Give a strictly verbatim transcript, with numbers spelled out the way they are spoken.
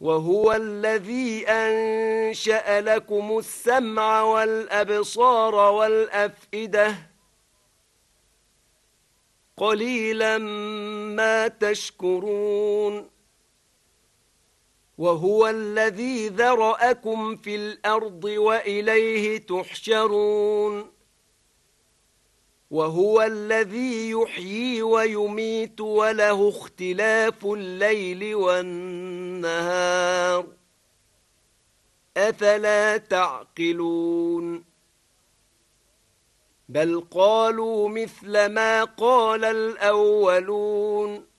وهو الذي أنشأ لكم السمع والأبصار والأفئدة قليلا ما تشكرون وهو الذي ذرأكم في الأرض وإليه تحشرون وهو الذي يحيي ويميت وله اختلاف الليل والنهار أفلا تعقلون بل قالوا مثل ما قال الأولون